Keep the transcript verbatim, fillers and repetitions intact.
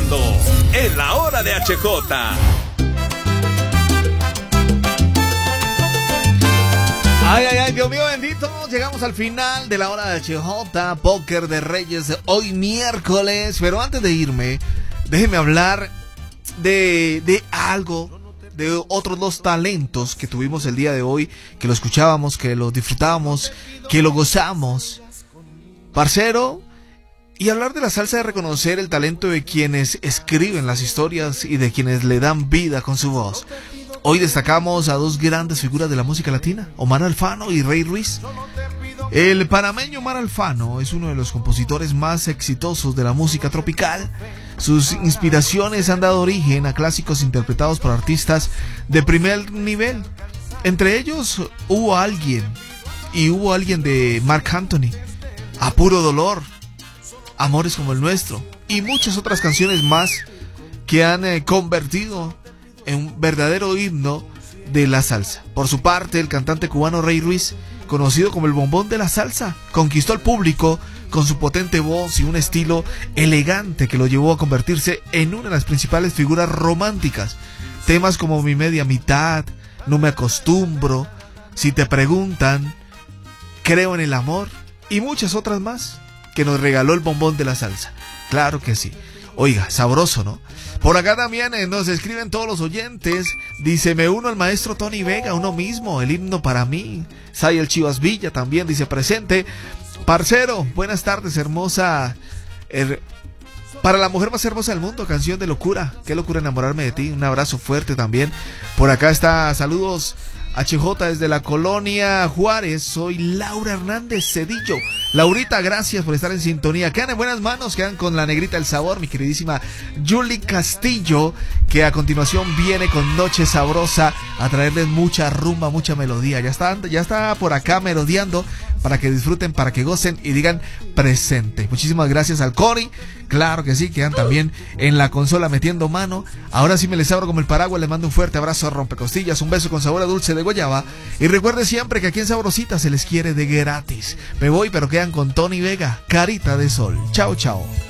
escuchando En la Hora de H J. Ay, ay, ay, Dios mío bendito, llegamos al final de la Hora de H J, Póker de Reyes, hoy miércoles. Pero antes de irme, déjeme hablar de, de algo, de otros dos talentos que tuvimos el día de hoy, que lo escuchábamos, que lo disfrutábamos, que lo gozamos. Parcero, y hablar de la salsa de reconocer el talento de quienes escriben las historias y de quienes le dan vida con su voz. Hoy destacamos a dos grandes figuras de la música latina, Omar Alfano y Rey Ruiz. El panameño Omar Alfano es uno de los compositores más exitosos de la música tropical. Sus inspiraciones han dado origen a clásicos interpretados por artistas de primer nivel. Entre ellos hubo alguien, y hubo alguien de Marc Anthony, A Puro Dolor, Amores como el Nuestro, y muchas otras canciones más que han eh, convertido en un verdadero himno de la salsa. Por su parte, el cantante cubano Rey Ruiz, conocido como el bombón de la salsa, conquistó al público con su potente voz y un estilo elegante que lo llevó a convertirse en una de las principales figuras románticas. Temas como Mi Media Mitad, No Me Acostumbro, Si Te Preguntan, Creo en el Amor y muchas otras más que nos regaló el bombón de la salsa. Claro que sí. Oiga, sabroso, ¿no? Por acá también eh, nos escriben todos los oyentes. Dice, me uno al maestro Tony Vega, uno mismo, el himno para mí. Sayel Chivas Villa también dice presente. Parcero, buenas tardes, hermosa. Er, para la mujer más hermosa del mundo, canción de locura. Qué locura enamorarme de ti. Un abrazo fuerte también. Por acá está, saludos H J desde la colonia Juárez. Soy Laura Hernández Cedillo. Laurita, gracias por estar en sintonía. Quedan en buenas manos, quedan con la negrita del sabor, mi queridísima Julie Castillo, que a continuación viene con Noche Sabrosa a traerles mucha rumba, mucha melodía. Ya está, ya está por acá melodiando para que disfruten, para que gocen y digan presente. Muchísimas gracias al Cori. Claro que sí, quedan también en la consola metiendo mano. Ahora sí me les abro como el paraguas, les mando un fuerte abrazo a rompecostillas, un beso con sabor a dulce de guayaba. Y recuerde siempre que aquí en Sabrosita se les quiere de gratis. Me voy, pero quedan con Tony Vega, Carita de Sol. Chao, chao.